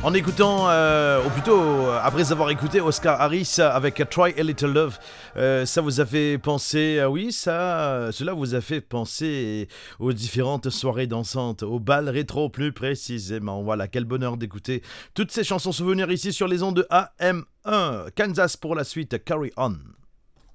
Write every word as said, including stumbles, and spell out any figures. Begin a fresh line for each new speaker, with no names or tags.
En écoutant, euh, ou plutôt euh, après avoir écouté Oscar Harris avec Try a Little Love, euh, ça vous a fait penser, euh, oui, ça, euh, cela vous a fait penser aux différentes soirées dansantes, au bal rétro plus précisément. Voilà, quel bonheur d'écouter toutes ces chansons souvenirs ici sur les ondes de A M un. Kansas pour la suite, Carry On.